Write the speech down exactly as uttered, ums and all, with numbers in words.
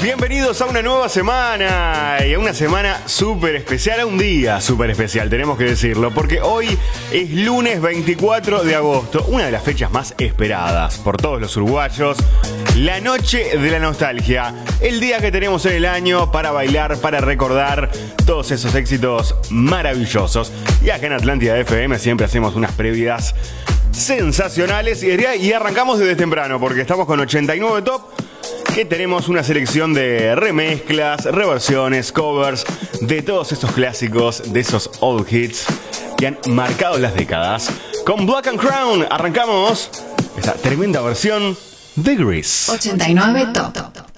Bienvenidos a una nueva semana y a una semana súper especial, a un día súper especial, tenemos que decirlo, porque hoy es lunes veinticuatro de agosto, una de las fechas más esperadas por todos los uruguayos, la noche de la nostalgia, el día que tenemos en el año para bailar, para recordar todos esos éxitos maravillosos. Y acá en Atlántida F M siempre hacemos unas previas sensacionales y, y arrancamos desde temprano porque estamos con ochenta y nueve Top, que tenemos una selección de remezclas, reversiones, covers de todos esos clásicos, de esos old hits que han marcado las décadas. Con Black and Crown arrancamos esta tremenda versión de Grease. ochenta y nueve Top.